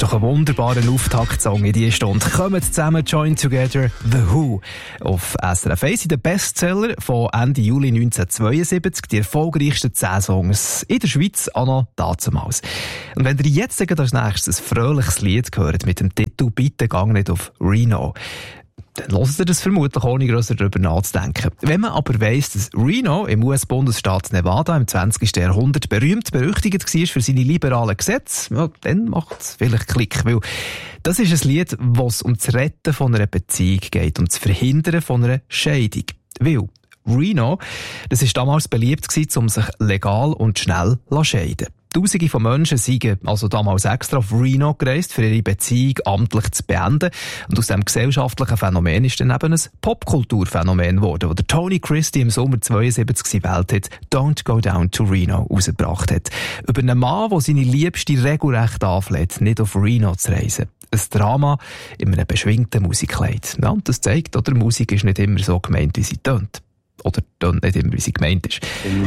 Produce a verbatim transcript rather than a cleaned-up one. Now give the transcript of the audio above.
doch ein wunderbarer Auftaktsong in diese Stunde. Kommen zusammen, Join Together, The Who. Auf S R F eins in den Bestseller von Ende Juli neunzehnhundertzweiundsiebzig, die erfolgreichsten zehn Songs in der Schweiz, auch noch dazumals. Und wenn ihr jetzt als nächstes ein fröhliches Lied hört mit dem Titel «Bitte gang nicht auf Reno», dann hört ihr das vermutlich ohne grösser darüber nachzudenken. Wenn man aber weiss, dass Reno im U S-Bundesstaat Nevada im zwanzigsten Jahrhundert berühmt berüchtigt war für seine liberalen Gesetze, ja, dann macht es vielleicht Klick, weil das ist ein Lied, wo es um das Retten von einer Beziehung geht, um das Verhindern von einer Scheidung. Weil Reno, das war damals beliebt gewesen, um sich legal und schnell zu scheiden. Tausende von Menschen sind also damals extra auf Reno gereist, für ihre Beziehung amtlich zu beenden. Und aus diesem gesellschaftlichen Phänomen ist dann eben ein Popkulturphänomen geworden, wo der Tony Christie im Sommer zweiundsiebzig seinen Welthit «Don't Go Down to Reno» rausgebracht hat. Über einen Mann, der seine Liebste regelrecht anfleht, nicht auf Reno zu reisen. Ein Drama in einem beschwingten Musikkleid. Ja, und das zeigt, oder Musik ist nicht immer so gemeint, wie sie tönt. Oder tönt nicht immer, wie sie gemeint ist.